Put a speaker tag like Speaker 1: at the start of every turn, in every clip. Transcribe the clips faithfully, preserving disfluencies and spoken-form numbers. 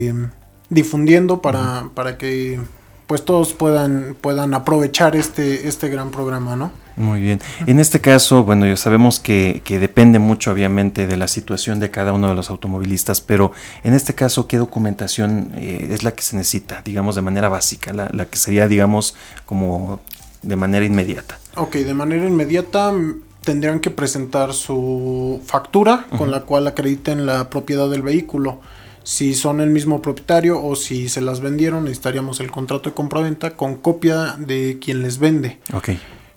Speaker 1: difundiendo para, uh-huh. para que pues todos puedan, puedan aprovechar este, este gran programa, ¿no?
Speaker 2: Muy bien. En este caso, bueno, ya sabemos que, que depende mucho obviamente de la situación de cada uno de los automovilistas, pero en este caso, ¿qué documentación eh, es la que se necesita, digamos, de manera básica, la, la que sería, digamos, como de manera inmediata?
Speaker 1: Ok, de manera inmediata tendrían que presentar su factura uh-huh. con la cual acrediten la propiedad del vehículo. Si son el mismo propietario o si se las vendieron, necesitaríamos el contrato de compraventa con copia de quien les vende.
Speaker 2: Ok.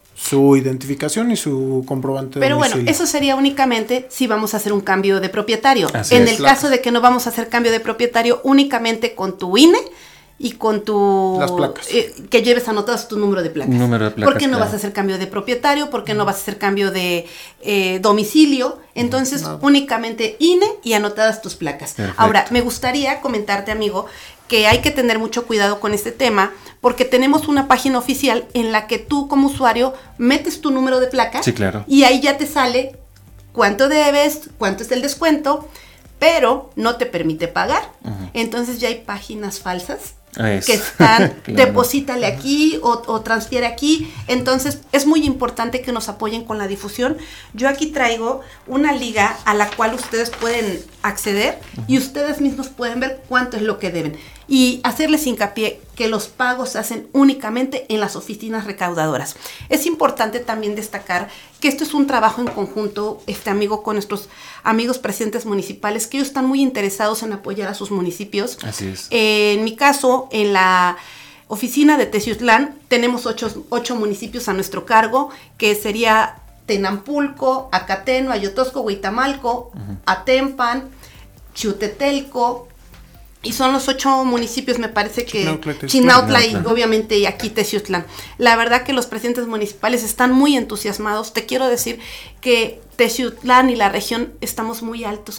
Speaker 1: Su identificación y su comprobante de
Speaker 3: Pero
Speaker 1: domicilio.
Speaker 3: bueno, eso sería únicamente si vamos a hacer un cambio de propietario.
Speaker 2: Así
Speaker 3: en
Speaker 2: es,
Speaker 3: el
Speaker 1: claro.
Speaker 3: caso de que no vamos a hacer cambio de propietario, únicamente con tu I N E y con tu...
Speaker 1: Las placas.
Speaker 3: Eh, que lleves anotados tu número de placas.
Speaker 2: Número de placas,
Speaker 3: ¿Por qué no
Speaker 2: claro.
Speaker 3: vas a hacer cambio de propietario? ¿Por qué no vas a hacer cambio de eh, domicilio? Entonces,
Speaker 1: Nada.
Speaker 3: únicamente I N E y anotadas tus placas.
Speaker 2: Perfecto.
Speaker 3: Ahora, me gustaría comentarte, amigo, que hay que tener mucho cuidado con este tema, porque tenemos una página oficial en la que tú como usuario metes tu número de placa.
Speaker 2: Sí, claro.
Speaker 3: Y ahí ya te sale cuánto debes, cuánto es el descuento, pero no te permite pagar. Uh-huh. Entonces ya hay páginas falsas
Speaker 2: Es.
Speaker 3: que están,
Speaker 2: Claro.
Speaker 3: deposítale aquí o, o transfiere aquí. Entonces es muy importante que nos apoyen con la difusión. Yo aquí traigo una liga a la cual ustedes pueden acceder uh-huh. y ustedes mismos pueden ver cuánto es lo que deben. Y hacerles hincapié que los pagos se hacen únicamente en las oficinas recaudadoras. Es importante también destacar que esto es un trabajo en conjunto, este amigo, con nuestros amigos presidentes municipales, que ellos están muy interesados en apoyar a sus municipios.
Speaker 2: Así es.
Speaker 3: Eh, en mi caso, en la oficina de Teciutlán, tenemos ocho, ocho municipios a nuestro cargo, que sería Tenampulco, Acateno, Ayotosco, Huitamalco, uh-huh. Atempan, Chiutetelco. Y son los ocho municipios, me parece que
Speaker 1: Chinautla,
Speaker 3: Chinautla y
Speaker 2: Chinautla.
Speaker 3: obviamente y aquí Teciutlán. La verdad que los presidentes municipales están muy entusiasmados. Te quiero decir que Teciutlán y la región estamos muy altos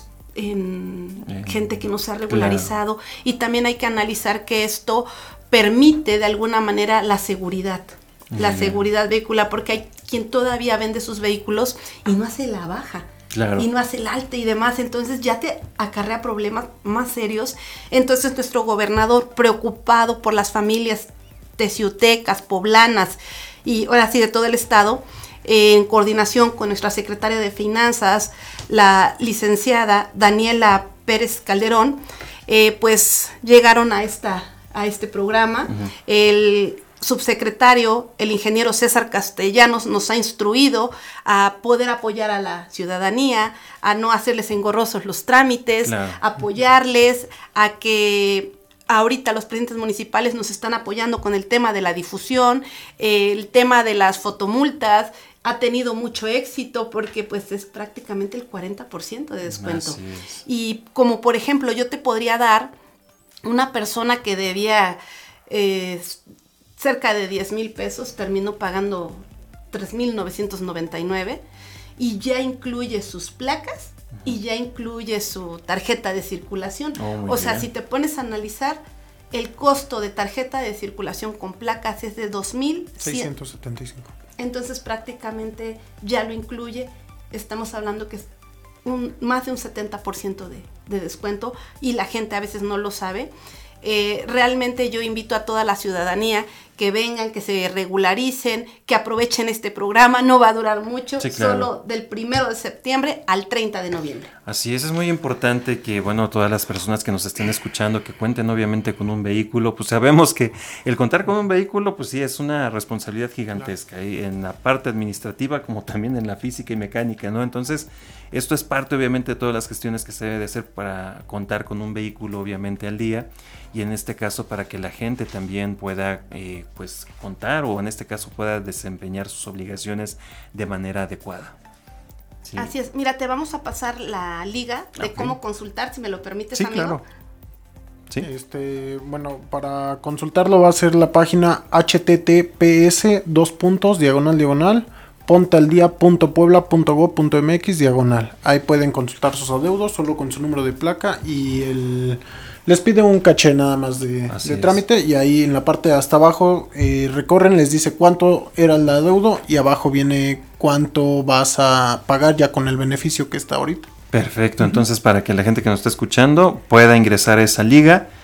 Speaker 3: en eh, gente que no se ha regularizado. Claro. Y también hay que analizar que esto permite de alguna manera la seguridad. Uh-huh. La seguridad vehicular, porque hay quien todavía vende sus vehículos y no hace la baja.
Speaker 2: Claro.
Speaker 3: Y no hace el alta y demás, entonces ya te acarrea problemas más serios. Entonces nuestro gobernador, preocupado por las familias teciutecas, poblanas y ahora sí de todo el estado, eh, en coordinación con nuestra secretaria de Finanzas, la licenciada Daniela Pérez Calderón, eh, pues llegaron a esta a este programa. Uh-huh. El subsecretario, el ingeniero César Castellanos, nos ha instruido a poder apoyar a la ciudadanía, a no hacerles engorrosos los trámites,
Speaker 2: claro.
Speaker 3: apoyarles, a que ahorita los presidentes municipales nos están apoyando con el tema de la difusión, eh, el tema de las fotomultas. Ha tenido mucho éxito porque pues es prácticamente el cuarenta por ciento de descuento. Y como por ejemplo yo te podría dar una persona que debía eh, cerca de diez mil pesos, terminó pagando tres mil novecientos noventa y nueve y ya incluye sus placas y ya incluye su tarjeta de circulación.
Speaker 2: Oh,
Speaker 3: o sea,
Speaker 2: bien.
Speaker 3: Si te pones a analizar, el costo de tarjeta de circulación con placas es de dos mil
Speaker 1: seiscientos setenta y cinco.
Speaker 3: Entonces prácticamente ya lo incluye. Estamos hablando que es un, más de un setenta por ciento de, de descuento y la gente a veces no lo sabe. Eh, realmente yo invito a toda la ciudadanía que vengan, que se regularicen, que aprovechen este programa. No va a durar mucho,
Speaker 2: sí, claro.
Speaker 3: Solo del primero de septiembre al treinta de noviembre.
Speaker 2: Así es, es muy importante que, bueno, todas las personas que nos estén escuchando, que cuenten obviamente con un vehículo, pues sabemos que el contar con un vehículo, pues sí, es una responsabilidad gigantesca, y en la parte administrativa como también en la física y mecánica, ¿no? Entonces, esto es parte obviamente de todas las gestiones que se debe de hacer para contar con un vehículo obviamente al día, y en este caso para que la gente también pueda eh, pues contar o en este caso pueda desempeñar sus obligaciones de manera adecuada. Sí.
Speaker 3: Así es, mira, te vamos a pasar la liga de okay. cómo consultar, si me lo permites,
Speaker 1: sí,
Speaker 3: amigo.
Speaker 1: Claro.
Speaker 2: Sí,
Speaker 1: este, bueno, para consultarlo va a ser la página https dos puntos diagonal diagonal pontealdia.puebla.gov.mx diagonal. Ahí pueden consultar sus adeudos solo con su número de placa y el les pide un caché nada más de, de trámite y ahí en la parte de hasta abajo eh, recorren, les dice cuánto era el adeudo y abajo viene cuánto vas a pagar ya con el beneficio que está ahorita.
Speaker 2: Perfecto, uh-huh. Entonces para que la gente que nos está escuchando pueda ingresar a esa liga